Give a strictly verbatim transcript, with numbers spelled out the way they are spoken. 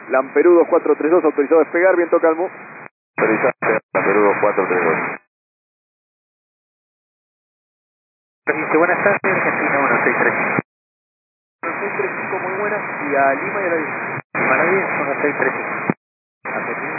Lamperú dos cuatro tres dos, autorizado a despegar, viento calmo. Autorizado a despegar, Lamperú dos cuatro tres dos. Dice, buenas tardes, Argentina uno seis tres cinco. uno seis tres cinco, muy buenas, y a Lima y a la diez. Lima a la diez, uno seis tres cinco. Argentina.